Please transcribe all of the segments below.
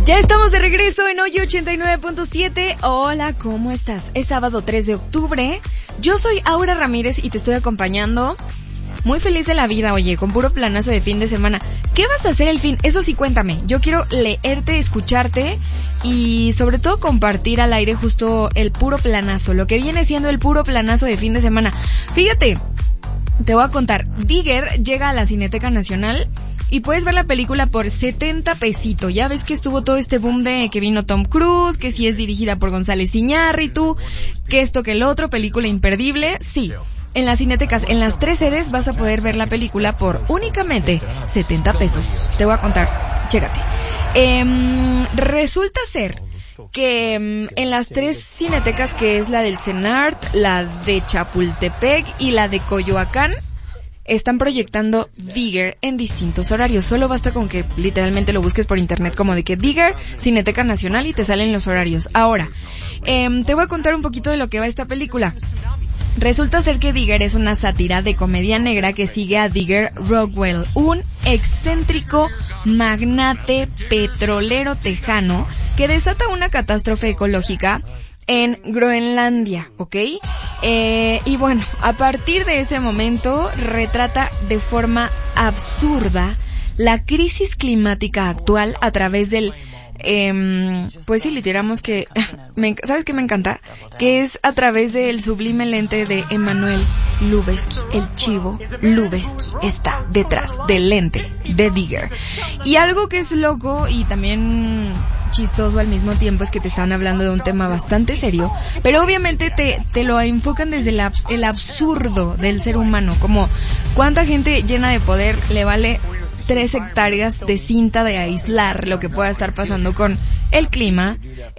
Ya estamos de regreso en Hoy 89.7. Hola, ¿cómo estás? Es sábado 3 de octubre. Yo soy Aura Ramírez y te estoy acompañando. Muy feliz de la vida, oye, con puro planazo de fin de semana. ¿Qué vas a hacer el fin? Eso sí, cuéntame. Yo quiero leerte, escucharte y sobre todo compartir al aire justo el puro planazo, lo que viene siendo el puro planazo de fin de semana. Fíjate, te voy a contar. Digger llega a la Cineteca Nacional y puedes ver la película por 70 pesitos. Ya ves que estuvo todo este boom de que vino Tom Cruise, que si es dirigida por González Iñárritu, que esto que el otro, película imperdible. Sí, en las cinetecas, en las 3 sedes vas a poder ver la película por únicamente 70 pesos. Te voy a contar, chécate. Resulta ser que en las 3 cinetecas, que es la del CENART, la de Chapultepec y la de Coyoacán, están proyectando Digger en distintos horarios. Solo basta con que literalmente lo busques por internet como de que Digger, Cineteca Nacional, y te salen los horarios. Ahora, te voy a contar un poquito de lo que va esta película. Resulta ser que Digger es una sátira de comedia negra que sigue a Digger Rockwell, un excéntrico magnate petrolero tejano que desata una catástrofe ecológica en Groenlandia, ¿ok? Y bueno, a partir de ese momento retrata de forma absurda la crisis climática actual a través del... pues sí, literamos que... ¿Sabes qué me encanta? Que es a través del sublime lente de Emanuel Lubezki. El chivo Lubezki está detrás del lente de Digger. Y algo que es loco y también chistoso al mismo tiempo es que te están hablando de un tema bastante serio, pero obviamente te lo enfocan desde el absurdo del ser humano, como cuánta gente llena de poder le vale 3 hectáreas de cinta de aislar lo que pueda estar pasando con el clima,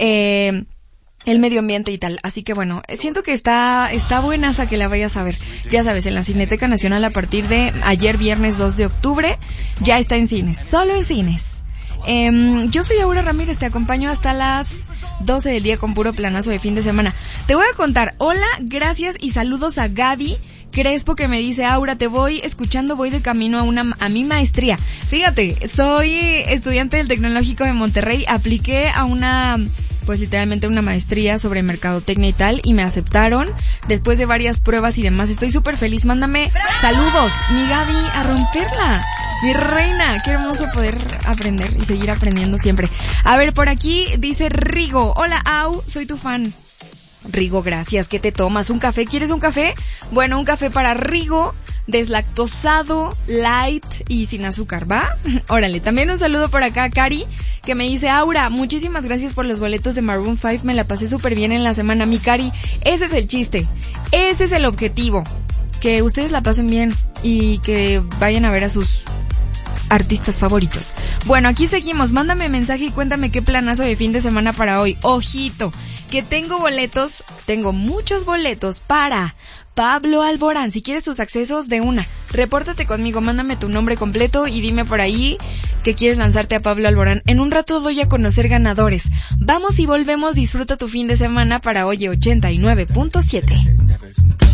el medio ambiente y tal. Así que bueno, siento que está buenaza que la vayas a ver. Ya sabes, en la Cineteca Nacional a partir de ayer viernes 2 de octubre, ya está en cines, solo en cines. Yo soy Aura Ramírez, te acompaño hasta las 12 del día con puro planazo de fin de semana. Te voy a contar, hola, gracias y saludos a Gaby Crespo, que me dice: Aura, te voy escuchando, voy de camino a mi maestría. Fíjate, soy estudiante del Tecnológico de Monterrey, apliqué a pues literalmente una maestría sobre mercadotecnia y tal, y me aceptaron después de varias pruebas y demás. Estoy súper feliz, mándame saludos, mi Gaby, a romperla, mi reina. Qué hermoso poder aprender y seguir aprendiendo siempre. A ver, por aquí dice Rigo: hola Au, soy tu fan. Rigo, gracias. ¿Qué te tomas? ¿Un café? ¿Quieres un café? Bueno, un café para Rigo, deslactosado, light y sin azúcar, ¿va? Órale, también un saludo por acá a Cari, que me dice: Aura, muchísimas gracias por los boletos de Maroon 5, me la pasé súper bien en la semana. Mi Cari, ese es el chiste, ese es el objetivo, que ustedes la pasen bien y que vayan a ver a sus artistas favoritos. Bueno, aquí seguimos. Mándame mensaje y cuéntame qué planazo de fin de semana para hoy. Ojito, que tengo boletos, tengo muchos boletos para Pablo Alborán. Si quieres tus accesos, de una, repórtate conmigo, mándame tu nombre completo y dime por ahí que quieres lanzarte a Pablo Alborán. En un rato doy a conocer ganadores. Vamos y volvemos, disfruta tu fin de semana para Oye 89.7.